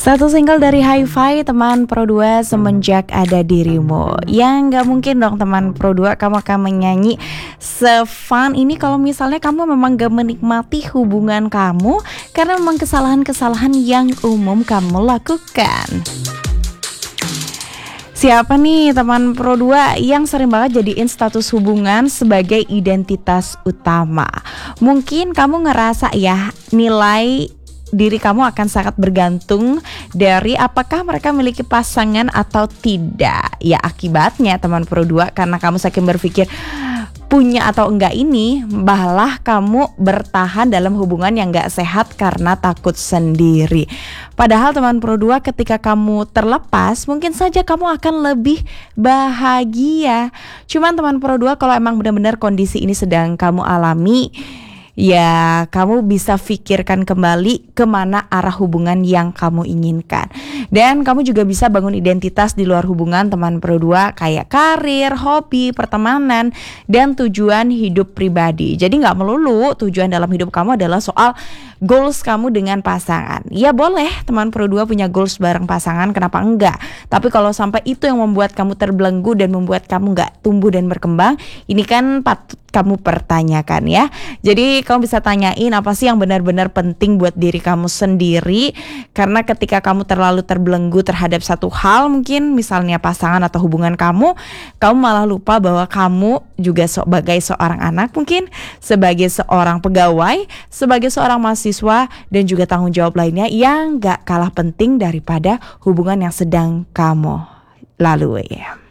Satu single dari Hi-Fi, teman Pro 2, Semenjak Ada Dirimu. Yang gak mungkin dong teman Pro 2 kamu akan menyanyi se-fun ini kalau misalnya kamu memang gak menikmati hubungan kamu karena memang kesalahan-kesalahan yang umum kamu lakukan. Siapa nih teman Pro 2 yang sering banget jadiin status hubungan sebagai identitas utama? Mungkin kamu ngerasa ya nilai diri kamu akan sangat bergantung dari apakah mereka memiliki pasangan atau tidak. Ya akibatnya teman Pro 2, karena kamu saking berpikir punya atau enggak ini, malah kamu bertahan dalam hubungan yang enggak sehat karena takut sendiri. Padahal teman Pro 2, ketika kamu terlepas, mungkin saja kamu akan lebih bahagia. Cuman teman Pro 2, kalau emang benar-benar kondisi ini sedang kamu alami, ya kamu bisa pikirkan kembali kemana arah hubungan yang kamu inginkan. Dan kamu juga bisa bangun identitas di luar hubungan teman Pro 2, kayak karir, hobi, pertemanan, dan tujuan hidup pribadi. Jadi gak melulu tujuan dalam hidup kamu adalah soal goals kamu dengan pasangan. Ya boleh teman Pro 2 punya goals bareng pasangan, kenapa enggak? Tapi kalau sampai itu yang membuat kamu terbelenggu dan membuat kamu gak tumbuh dan berkembang, ini kan patut kamu pertanyakan ya. Jadi kamu bisa tanyain apa sih yang benar-benar penting buat diri kamu sendiri. Karena ketika kamu terlalu terbelenggu terhadap satu hal, mungkin misalnya pasangan atau hubungan kamu malah lupa bahwa kamu juga sebagai seorang anak, mungkin sebagai seorang pegawai, sebagai seorang mahasiswa, dan juga tanggung jawab lainnya yang gak kalah penting daripada hubungan yang sedang kamu lalui.